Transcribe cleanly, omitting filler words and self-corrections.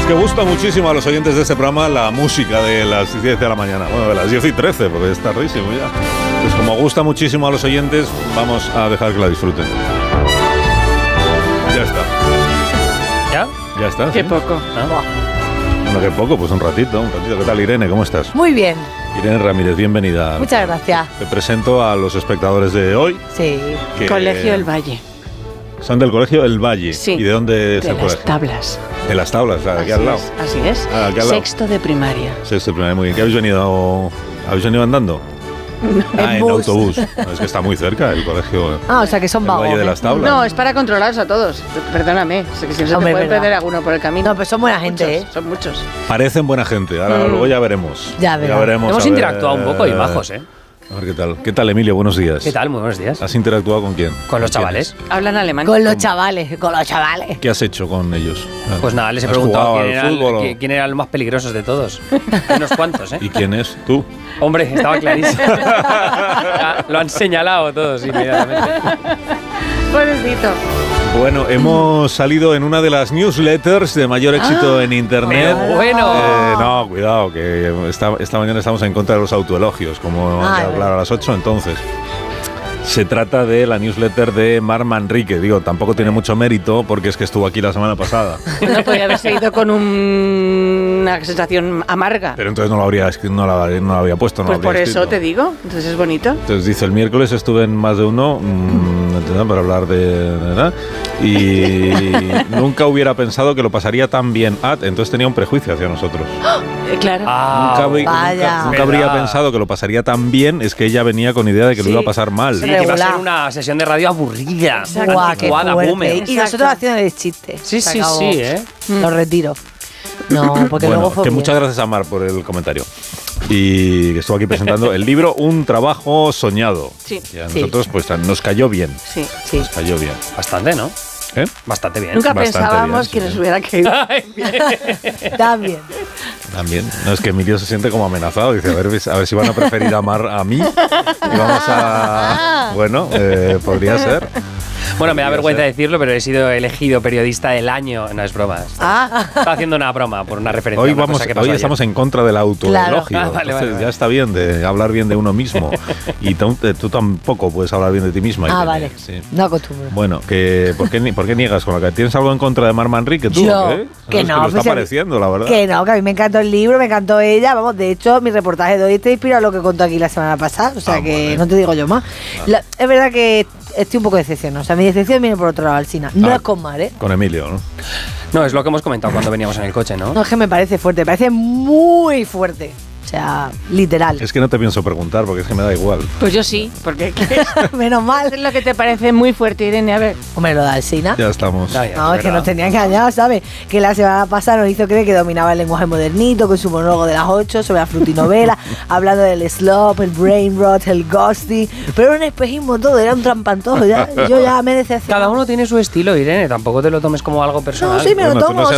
que gusta muchísimo a los oyentes de este programa la música de las 10 de la mañana. Bueno, de las 10 y 13, porque es tardísimo ya. Pues como gusta muchísimo a los oyentes, vamos a dejar que la disfruten. Ya está. ¿Ya? Ya está. Qué ¿sí? poco. Bueno, qué poco, pues un ratito. ¿Qué tal, Irene? ¿Cómo estás? Muy bien. Irene Ramírez, bienvenida. Muchas gracias. Te presento a los espectadores de hoy. Sí. Que Colegio El Valle. Son del Colegio El Valle. Sí. ¿Y de dónde es De el las colegio? Tablas. De las Tablas, aquí Así al lado. Así es. Aquí al lado. Sexto de primaria. Sexto de primaria, muy bien. ¿Qué habéis venido? ¿Habéis venido andando? En bus. autobús. No, es que está muy cerca el colegio. Ah, o sea que son El vagos. Valle de las Tablas. No, es para controlarlos a todos. Perdóname. Sé que si no se te Hombre, puede verdad. perder alguno por el camino. No, pues son buena gente, Muchos, Son muchos. Parecen buena gente. Ahora luego ya veremos. Ya veremos. Hemos a ver, interactuado un poco y majos, ¿eh? A ver qué tal. ¿Qué tal, Emilio? Buenos días. ¿Qué tal? Muy buenos días. ¿Has interactuado con quién? Con los quiénes? chavales. Hablan alemán. Con los chavales, con los chavales. ¿Qué has hecho con ellos? Pues nada, les he ¿Has preguntado jugado quién al fútbol o- quién eran los más peligrosos de todos. Hay unos cuantos, ¿eh? ¿Y quién es? ¿Tú? Hombre, estaba clarísimo. Ya, lo han señalado todos inmediatamente. Pobrecito. Bueno, hemos salido en una de las newsletters de mayor éxito en Internet. Pero bueno. No, cuidado, que esta mañana estamos en contra de los autoelogios, como Ah, ya hablar a las 8, entonces. Se trata de la newsletter de Mar Manrique. Digo, tampoco tiene mucho mérito porque es que estuvo aquí la semana pasada. No podría haberse ido con una sensación amarga. Pero entonces no lo habría puesto. No Pues lo por habría eso escrito. te digo. Entonces es bonito. Entonces dice, el miércoles estuve en Más de Uno para hablar de ¿verdad? Y nunca hubiera pensado que lo pasaría tan bien. Entonces tenía un prejuicio hacia nosotros. Claro. Vaya. Nunca habría pensado que lo pasaría tan bien. Es que ella venía con idea de que lo Sí. iba a pasar mal. Sí, que iba a ser Regular. una sesión de radio aburrida. Guau, qué anticuada, fuerte. boomer. Y Exacto. nosotros haciendo el chiste. Sí, Se sí, acabó. sí, ¿eh? Lo retiro. No, porque Bueno, luego fue que bien. muchas gracias a Mar por el comentario. Y que estuvo aquí presentando el libro Un trabajo soñado. Sí. Y a Sí. nosotros pues nos cayó bien. Sí. Sí. Nos cayó bien. Bastante, ¿no? ¿Eh? Bastante bien. Nunca Bastante pensábamos bien, que sí. nos hubiera caído. También. También. No, es que Emilio se siente como amenazado. Dice, a ver si van a preferir a Mar a mí. Y vamos a... Bueno, podría ser. Bueno, me da Podría vergüenza ser. decirlo, pero he sido elegido periodista del año. No es broma. Estaba haciendo una broma por una referencia. Hoy, a una cosa que pasó hoy ayer. estamos en contra del autoelogio. Claro. Vale, Entonces, vale. ya está bien de hablar bien de uno mismo. Y tú tampoco puedes hablar bien de ti misma. Irene. Vale. Sí. No acostumbro. Bueno, ¿por qué niegas con la que tienes algo en contra de Mar Manrique tú? Yo, ¿eh? que Es no, lo pues está a mí- pareciendo, la verdad. Que no, que a mí me encantó el libro, me encantó ella. Vamos, de hecho, mi reportaje de hoy está inspirado en lo que contó aquí la semana pasada. O sea que vale. no te digo yo más. Es verdad que estoy un poco decepcionado. O sea, mi decepción viene por otro lado, Alsina. No es con Mar, ¿eh? Con Emilio, ¿no? No, es lo que hemos comentado cuando veníamos en el coche, ¿no? No, es que me parece fuerte, me parece muy fuerte. O sea, literal. Es que no te pienso preguntar porque es que me da igual. Pues yo sí, porque Menos mal. es lo que te parece muy fuerte, Irene. A ver. Hombre, lo de Alsina. Ya estamos. Ya, ya, No, es que verdad. nos tenía engañados, ¿sabes? Que la semana pasada nos hizo creer que dominaba el lenguaje modernito con su monólogo de las 8 sobre la frutinovela, hablando del slop, el brain rot, el ghosting. Pero era un espejismo todo, era un trampantojo. Yo ya me decepcioné. Cada uno tiene su estilo, Irene. Tampoco te lo tomes como algo personal. No, sí, me lo Bueno, tú tomo. no o seas